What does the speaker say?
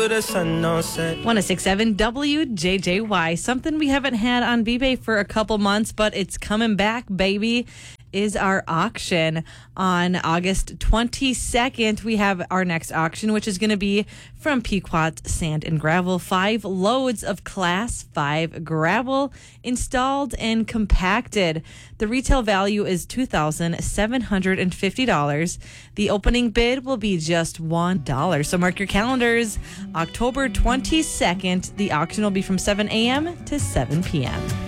till the sun don't set. 106.7 WJJY. Something we haven't had on B-Bay for a couple months, but it's coming back, baby, is our auction. On August 22nd, we have our next auction, which is going to be from Pequot Sand and Gravel. 5 loads of Class 5 gravel installed and compacted. The retail value is $2,750. The opening bid will be just $1. So mark your calendars. October 22nd, the auction will be from 7 a.m. to 7 p.m.